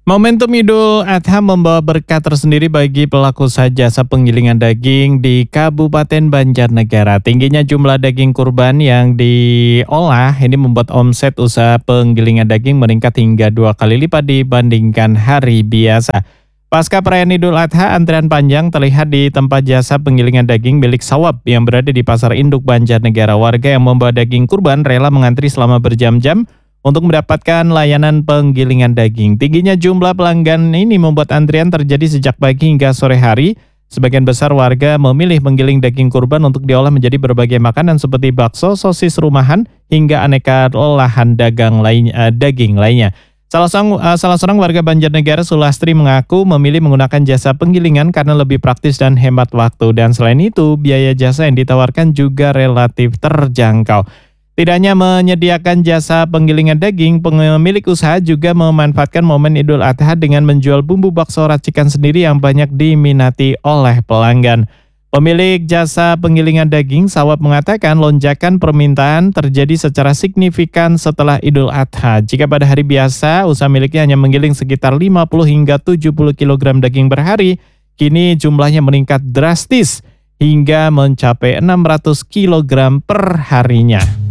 Momentum Idul Adha membawa berkah tersendiri bagi pelaku usaha jasa penggilingan daging di Kabupaten Banjarnegara. Tingginya jumlah daging kurban yang diolah ini membuat omset usaha penggilingan daging meningkat hingga 2 kali lipat dibandingkan hari biasa. Pasca perayaan Idul Adha, antrian panjang terlihat di tempat jasa penggilingan daging milik Sawab yang berada di Pasar Induk Banjarnegara. Warga yang membawa daging kurban rela mengantri selama berjam-jam untuk mendapatkan layanan penggilingan daging. Tingginya jumlah pelanggan ini membuat antrian terjadi sejak pagi hingga sore hari. Sebagian besar warga memilih menggiling daging kurban untuk diolah menjadi berbagai makanan seperti bakso, sosis rumahan, hingga aneka olahan daging lainnya. Salah seorang warga Banjarnegara, Sulastri, mengaku memilih menggunakan jasa penggilingan karena lebih praktis dan hemat waktu. Dan selain itu, biaya jasa yang ditawarkan juga relatif terjangkau. Tidak hanya menyediakan jasa penggilingan daging, pemilik usaha juga memanfaatkan momen Idul Adha dengan menjual bumbu bakso racikan sendiri yang banyak diminati oleh pelanggan. Pemilik jasa penggilingan daging, Sawab, mengatakan lonjakan permintaan terjadi secara signifikan setelah Idul Adha. Jika pada hari biasa, usaha miliknya hanya menggiling sekitar 50 hingga 70 kg daging per hari, kini jumlahnya meningkat drastis hingga mencapai 600 kg per harinya.